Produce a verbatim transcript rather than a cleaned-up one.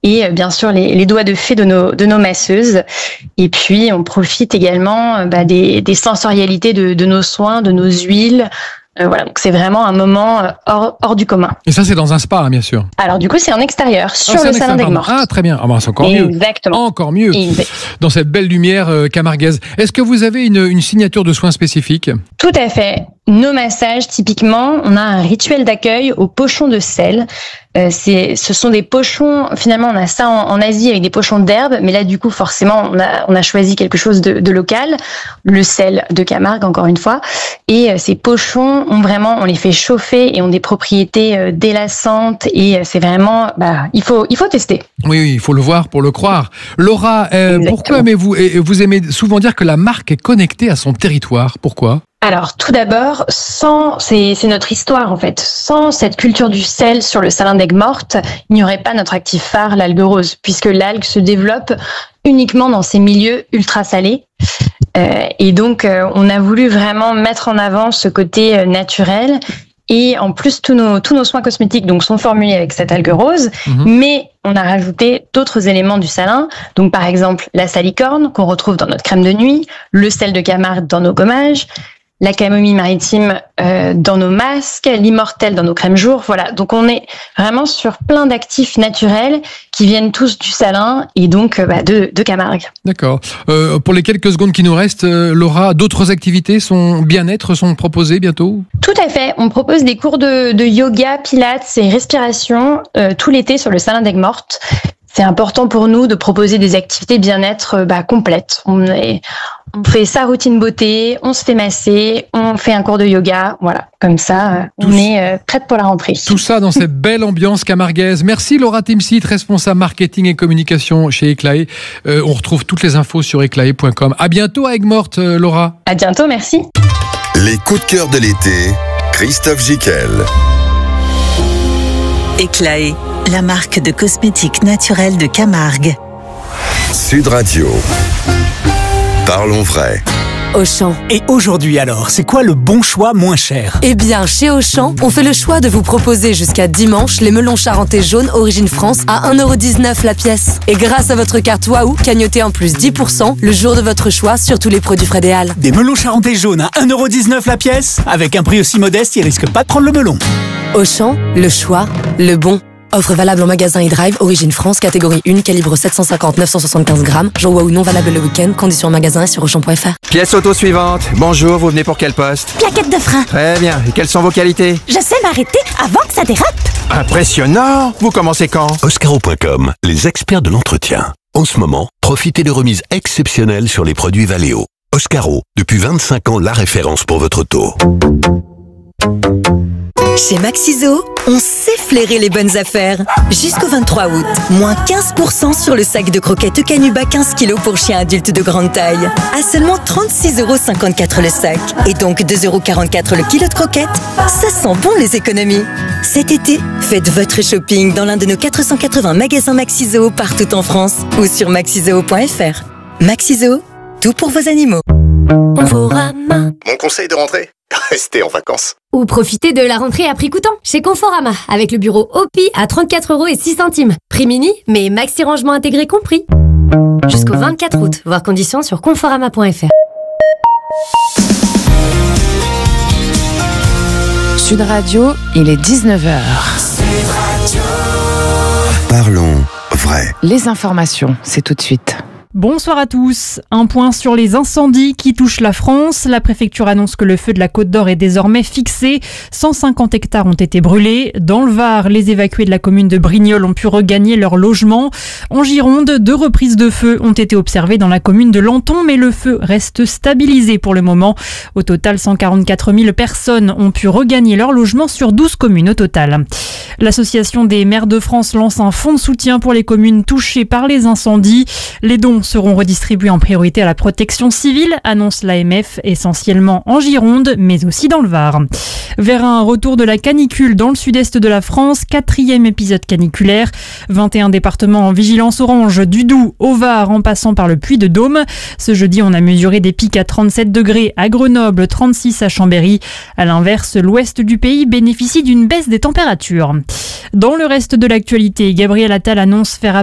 et euh, bien sûr les, les doigts de fée de nos, de nos masseuses. Et puis on profite également bah, des, des sensorialités de, de nos soins, de nos huiles. Euh, voilà, donc c'est vraiment un moment hors, hors du commun. Et ça, c'est dans un spa, hein, bien sûr. Alors du coup, c'est en extérieur, sur ah, le salon d'Aigues-Mortes. Ah, très bien. Ah, bah, c'est encore mieux. Exactement. Encore mieux. Exact. Dans cette belle lumière euh, camarguaise. Est-ce que vous avez une, une signature de soins spécifique ? Tout à fait. Nos massages, typiquement, on a un rituel d'accueil au pochon de sel. Euh, c'est, ce sont des pochons, finalement, on a ça en, en Asie avec des pochons d'herbe, mais là, du coup, forcément, on a, on a choisi quelque chose de, de local, le sel de Camargue, encore une fois. Et euh, ces pochons, ont vraiment, on les fait chauffer et ont des propriétés euh, délassantes et euh, c'est vraiment, bah, il faut, il faut tester. Oui, oui, il faut le voir pour le croire. Laura, euh, pourquoi aimez-vous, et vous aimez souvent dire que la marque est connectée à son territoire. Pourquoi ? Alors, tout d'abord, sans, c'est, c'est notre histoire, en fait. Sans cette culture du sel sur le salin d'Aigues-Mortes, il n'y aurait pas notre actif phare, l'algue rose, puisque l'algue se développe uniquement dans ces milieux ultra salés. Euh, et donc, euh, on a voulu vraiment mettre en avant ce côté euh, naturel. Et en plus, tous nos, tous nos soins cosmétiques donc, sont formulés avec cette algue rose, mmh. mais on a rajouté d'autres éléments du salin. Donc, par exemple, la salicorne qu'on retrouve dans notre crème de nuit, le sel de Camargue dans nos gommages, la camomille maritime euh, dans nos masques, l'immortel dans nos crèmes jour. Voilà, donc on est vraiment sur plein d'actifs naturels qui viennent tous du salin et donc euh, bah, de, de Camargue. D'accord. Euh, pour les quelques secondes qui nous restent, euh, Laura, d'autres activités sont bien-être sont proposées bientôt ? Tout à fait. On propose des cours de, de yoga, pilates et respiration euh, tout l'été sur le salin d'Aigues-Mortes. C'est important pour nous de proposer des activités bien-être bah, complètes. On, est, on fait sa routine beauté, on se fait masser, on fait un cours de yoga. Voilà, comme ça, tout on est euh, prête pour la rentrée. Tout ça dans cette belle ambiance camarguaise. Merci Laura Timsit, responsable marketing et communication chez Eclaé. Euh, on retrouve toutes les infos sur eclaé point com. À bientôt à Aigues-Mortes, euh, Laura. À bientôt, merci. Les coups de cœur de l'été, Christophe Gicquel. Eclaé, la marque de cosmétiques naturels de Camargue. Sud Radio. Parlons vrai. Auchan. Et aujourd'hui alors, c'est quoi le bon choix moins cher ? Eh bien, chez Auchan, on fait le choix de vous proposer jusqu'à dimanche les melons charentais jaunes Origine France à un euro dix-neuf la pièce. Et grâce à votre carte Waouh, cagnotez en plus dix pour cent le jour de votre choix sur tous les produits Frédéal. Des melons charentais jaunes à un euro dix-neuf la pièce ? Avec un prix aussi modeste, ils risquent pas de prendre le melon. Auchan, le choix, le bon. Offre valable en magasin e-drive, Origine France, catégorie un, calibre sept cent cinquante à neuf cent soixante-quinze grammes. Jour Waouh non valable le week-end. Conditions en magasin et sur auchan point f r. Pièce auto suivante. Bonjour, vous venez pour quel poste ? Plaquette de frein. Très bien. Et quelles sont vos qualités ? Je sais m'arrêter avant que ça dérape. Impressionnant. Vous commencez quand ? Oscaro point com, les experts de l'entretien. En ce moment, profitez de remises exceptionnelles sur les produits Valeo. Oscaro, depuis vingt-cinq ans, la référence pour votre auto. Chez Maxiso, on sait flairer les bonnes affaires. Jusqu'au vingt-trois août, moins quinze pour cent sur le sac de croquettes Canuba quinze kilos pour chiens adultes de grande taille. À seulement trente-six euros cinquante-quatre le sac. Et donc deux euros quarante-quatre le kilo de croquettes. Ça sent bon les économies. Cet été, faites votre shopping dans l'un de nos quatre cent quatre-vingts magasins Maxiso partout en France ou sur maxiso point f r. Maxiso, tout pour vos animaux. Conforama. Mon conseil de rentrée ? Restez en vacances. Ou profitez de la rentrée à prix coûtant chez Conforama avec le bureau O P I à trente-quatre euros et six centimes. Prix mini, mais maxi rangement intégré compris. Jusqu'au vingt-quatre août. Voir conditions sur conforama point f r. Sud Radio, il est dix-neuf heures. Sud Radio. Parlons vrai. Les informations, c'est tout de suite. Bonsoir à tous. Un point sur les incendies qui touchent la France. La préfecture annonce que le feu de la Côte d'Or est désormais fixé. cent cinquante hectares ont été brûlés. Dans le Var, les évacués de la commune de Brignoles ont pu regagner leur logement. En Gironde, deux reprises de feu ont été observées dans la commune de Lanton, mais le feu reste stabilisé pour le moment. Au total, cent quarante-quatre mille personnes ont pu regagner leur logement sur douze communes au total. L'Association des maires de France lance un fonds de soutien pour les communes touchées par les incendies. Les dons seront redistribués en priorité à la protection civile, annonce l'A M F, essentiellement en Gironde, mais aussi dans le Var. Vers un retour de la canicule dans le sud-est de la France, quatrième épisode caniculaire. vingt et un départements en vigilance orange, du Doubs au Var en passant par le Puy-de-Dôme. Ce jeudi, on a mesuré des pics à trente-sept degrés à Grenoble, trente-six à Chambéry. À l'inverse, l'ouest du pays bénéficie d'une baisse des températures. Dans le reste de l'actualité, Gabriel Attal annonce faire